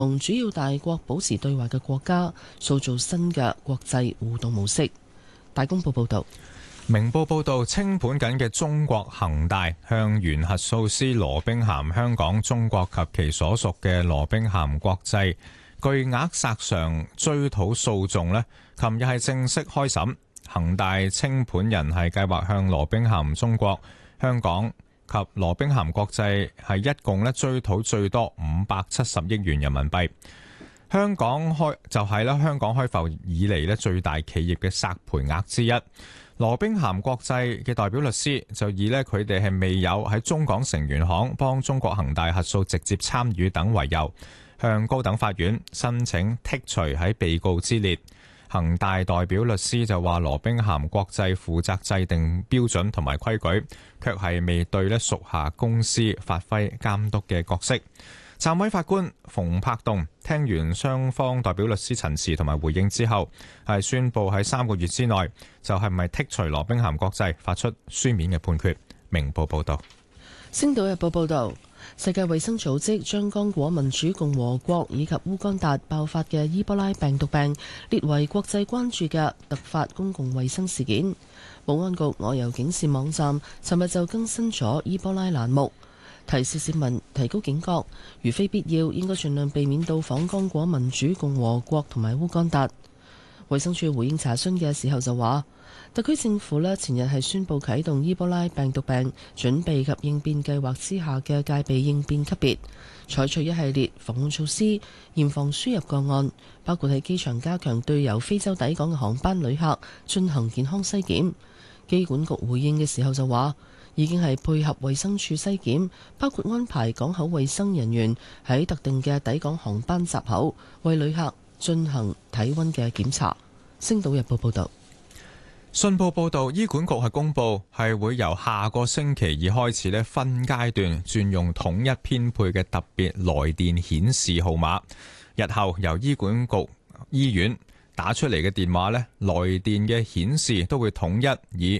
同主要大國保持對話嘅國家，塑造新嘅國際互動模式。大公報報導。 明報報導，清盤緊嘅中國恒大向原核數師羅兵咸香港中國及其所屬嘅羅兵咸國際巨額索償追討訴訟呢，琴日係正式開審。恒大清盤人係計劃向羅兵咸中國、香港及羅兵咸國際係一共追討最多570億元人民幣。香港開埠以嚟最大企業嘅索賠額之一。羅兵咸國際嘅代表律師就以佢哋係未有喺中港成員行幫中國恒大核數直接參與等為由，向高等法院申請剔除喺被告之列。恒大代表律師就話羅兵咸國際負責制定標準同埋規矩，卻係未對屬下公司發揮監督嘅角色。暫委法官馮柏棟聽完雙方代表律師陳詞同埋回應之後，係宣布喺3個月之內就係咪剔除羅兵咸國際發出書面嘅判決。明報報道。 星島日報報道，世界衛生組織將剛果民主共和國以及烏干達爆發嘅伊波拉病毒病列為國際關注嘅突發公共衛生事件。保安局外遊警示網站尋日就更新咗伊波拉欄目，提示市民提高警覺，如非必要，應該盡量避免到訪剛果民主共和國同埋烏干達。衛生署回應查詢嘅時候就話，特區政府前日係宣布啟動伊波拉病毒病準備及應變計劃之下嘅戒備應變級別，採取一系列防控措施，嚴防輸入個案，包括喺機場加強對由非洲抵港嘅航班旅客進行健康篩檢。機管局回應嘅時候就話，已經係配合衛生署篩檢，包括安排港口衛生人員喺特定嘅抵港航班閘口為旅客進行體温嘅檢查。星島日報報道。 信報報導，醫管局係公佈係會由下個星期二開始分階段轉用統一編配嘅特別來電顯示號碼。日後由醫管局醫院打出嚟嘅電話來電嘅顯示都會統一以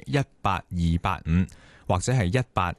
18285或者係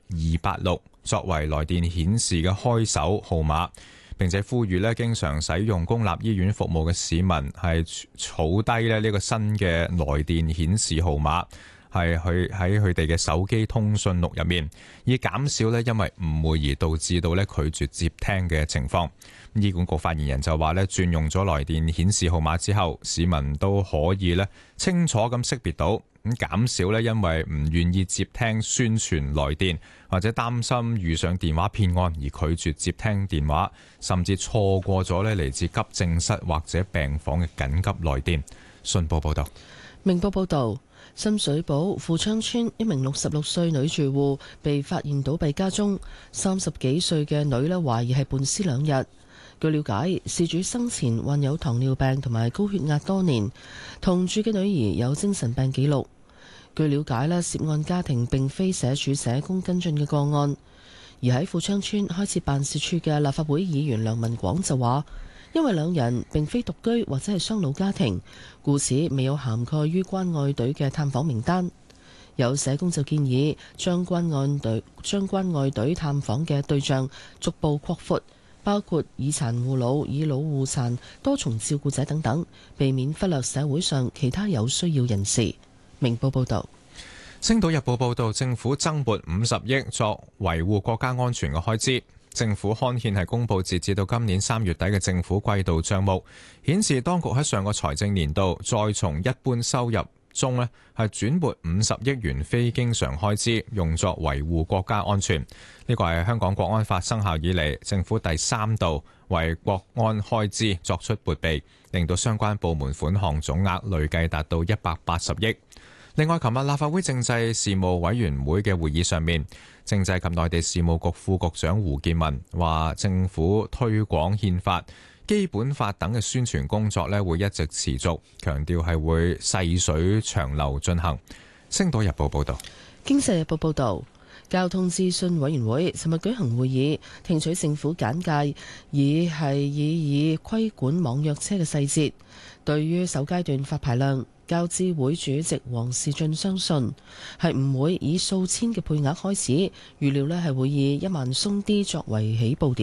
18286作為來電顯示嘅開手號碼。並且呼籲經常使用公立醫院服務嘅市民係儲低呢個新嘅來電顯示號碼，係去喺佢哋嘅手機通訊錄入面，以減少因為誤會而導致到拒絕接聽嘅情況。醫管局發言人就話轉用咗來電顯示號碼之後，市民都可以清楚咁識別到，咁減少因為唔願意接聽宣傳來電或者擔心遇上電話騙案而拒絕接聽電話，甚至錯過咗嚟自急症室或者病房嘅緊急來電。信報報道。 明報報道，深水埗富昌村一名66歲女住戶被發現倒斃家中，30幾歲嘅女懷疑係半屍2日。據了解，事主生前患有糖尿病同埋高血壓多年，同住嘅女兒有精神病記錄。據了解涉案家庭並非社署社工跟進嘅個案。而喺富昌村開設辦事處嘅立法會議員梁文廣就話，因為兩人並非獨居或者係雙老家庭，故此未有涵蓋於關愛隊嘅探訪名單。有社工就建議將關愛隊探訪嘅對象逐步擴闊，包括以殘護老、以老護殘、多重照顧者等等，避免忽略社會上其他有需要人士。明報報道。 星島日報報道，政府增撥50億作維護國家安全嘅開支。政府刊憲係公佈截至到今年3月底嘅政府季度帳目，顯示當局喺上個財政年度再從一般收入中係轉撥50億元非經常開支，用作維護國家安全。呢個係香港國安法生效以嚟政府第3度為國安開支作出撥備，令到相關部門款項總額累計達到180億。另外，琴日立法會政制事務委員會嘅會議上面，政制及內地事務局副局長胡建文話，政府推廣憲法、基本法等嘅宣傳工作會一直持續，強調係會細水長流進行。星島日報報道。 經濟日報報道，交通諮詢委員會尋日舉行會議，聽取政府簡介，以規管網約車嘅細節。對於首階段發牌量，交諮會主席王士俊相信係唔會以數千嘅配額開始，預料係會以1萬鬆啲作為起步點。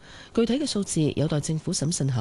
具體嘅數字有待政府審慎考